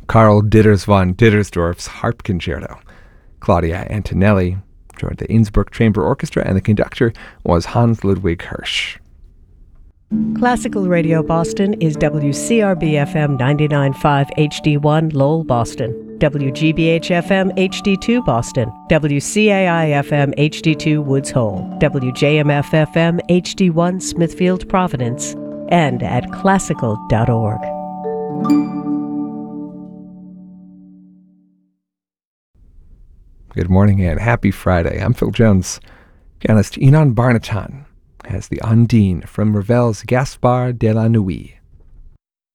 Karl Ditters von Dittersdorf's Harp Concerto. Claudia Antonelli joined the Innsbruck Chamber Orchestra, and the conductor was Hans Ludwig Hirsch. Classical Radio Boston is WCRB-FM 99.5 HD1 Lowell, Boston, WGBH-FM HD2 Boston, WCAI-FM HD2 Woods Hole, WJMF-FM HD1 Smithfield, Providence, and at classical.org. Good morning and happy Friday. I'm Phil Jones. Pianist Ynon Barnatan has the Ondine from Ravel's Gaspard de la Nuit.